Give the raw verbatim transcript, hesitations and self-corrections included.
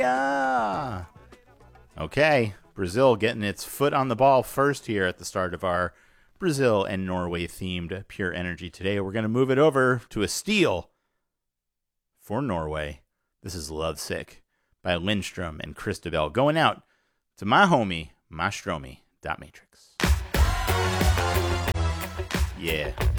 Yeah. Okay, Brazil getting its foot on the ball first here at the start of our Brazil and Norway themed Pure Energy today. We're going to move it over to a steal for Norway. This is Lovesick by Lindstrom and Christabel, going out to my homie, Mastromi. Dot Matrix. Yeah.